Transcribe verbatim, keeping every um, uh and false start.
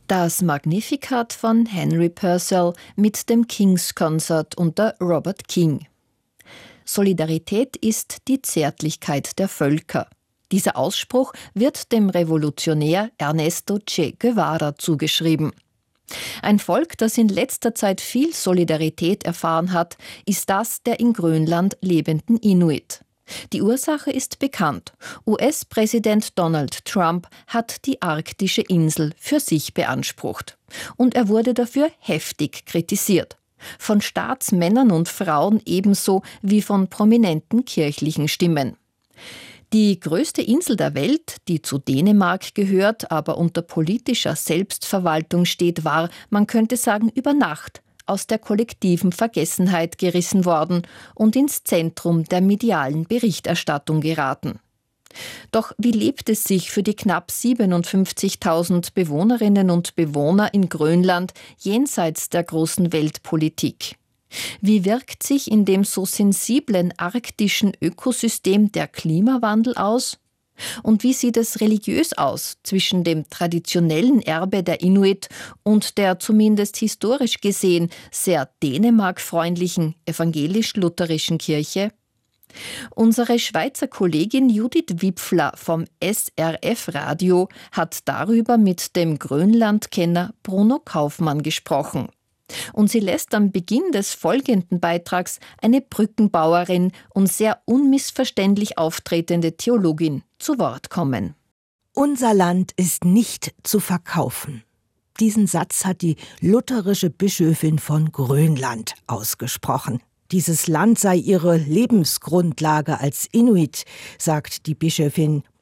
Das Magnificat von Henry Purcell mit dem King's Concert unter Robert King. Solidarität ist die Zärtlichkeit der Völker. Dieser Ausspruch wird dem Revolutionär Ernesto Che Guevara zugeschrieben. Ein Volk, das in letzter Zeit viel Solidarität erfahren hat, ist das der in Grönland lebenden Inuit. Die Ursache ist bekannt. U S-Präsident Donald Trump hat die arktische Insel für sich beansprucht. Und er wurde dafür heftig kritisiert. Von Staatsmännern und Frauen ebenso wie von prominenten kirchlichen Stimmen. Die größte Insel der Welt, die zu Dänemark gehört, aber unter politischer Selbstverwaltung steht, war, man könnte sagen, über Nacht aus der kollektiven Vergessenheit gerissen worden und ins Zentrum der medialen Berichterstattung geraten. Doch wie lebt es sich für die knapp siebenundfünfzigtausend Bewohnerinnen und Bewohner in Grönland jenseits der großen Weltpolitik? Wie wirkt sich in dem so sensiblen arktischen Ökosystem der Klimawandel aus? Und wie sieht es religiös aus zwischen dem traditionellen Erbe der Inuit und der zumindest historisch gesehen sehr dänemarkfreundlichen evangelisch-lutherischen Kirche? Unsere Schweizer Kollegin Judith Wipfler vom S R F-Radio hat darüber mit dem Grönlandkenner Bruno Kaufmann gesprochen. Und sie lässt am Beginn des folgenden Beitrags eine Brückenbauerin und sehr unmissverständlich auftretende Theologin zu Wort kommen. Unser Land ist nicht zu verkaufen. Diesen Satz hat die lutherische Bischöfin von Grönland ausgesprochen. Dieses Land sei ihre Lebensgrundlage als Inuit, sagt die Bischöfin